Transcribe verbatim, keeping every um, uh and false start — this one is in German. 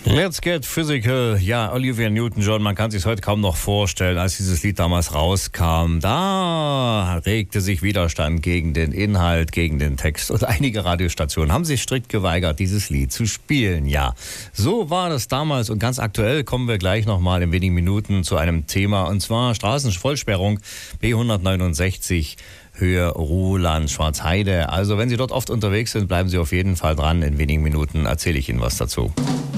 Let's Get Physical, ja, Olivia Newton-John, man kann sich heute kaum noch vorstellen, als dieses Lied damals rauskam. Da regte sich Widerstand gegen den Inhalt, gegen den Text und einige Radiostationen haben sich strikt geweigert, dieses Lied zu spielen, ja. So war das damals und ganz aktuell kommen wir gleich nochmal in wenigen Minuten zu einem Thema und zwar Straßenvollsperrung B hundertneunundsechzig. Höhe Ruhland, Schwarzheide. Also wenn Sie dort oft unterwegs sind, bleiben Sie auf jeden Fall dran. In wenigen Minuten erzähle ich Ihnen was dazu.